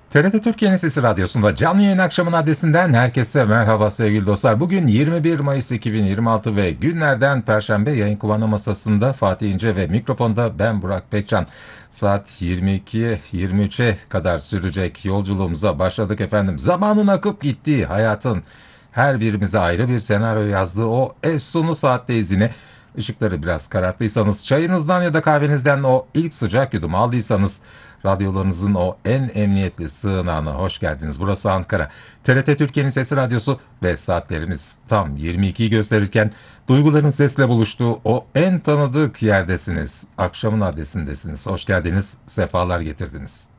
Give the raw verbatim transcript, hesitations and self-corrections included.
T R T Türkiye'nin Sesi Radyosu'nda canlı yayın akşamın adresinden herkese merhaba sevgili dostlar. Bugün yirmi bir Mayıs iki bin yirmi altı ve günlerden Perşembe. Yayın kumanda masasında Fatih İnce ve mikrofonda ben Burak Pekcan. Saat yirmi ikiye yirmi üçe kadar sürecek yolculuğumuza başladık efendim. Zamanın akıp gittiği, hayatın her birimize ayrı bir senaryo yazdığı o efsunu saatteyiz yine. Işıkları biraz kararttıysanız, çayınızdan ya da kahvenizden o ilk sıcak yudumu aldıysanız, radyolarınızın o en emniyetli sığınağına hoş geldiniz. Burası Ankara. T R T Türkiye'nin Sesi Radyosu ve saatlerimiz tam yirmi ikiyi gösterirken duyguların sesle buluştuğu o en tanıdık yerdesiniz. Akşamın adresindesiniz. Hoş geldiniz, sefalar getirdiniz.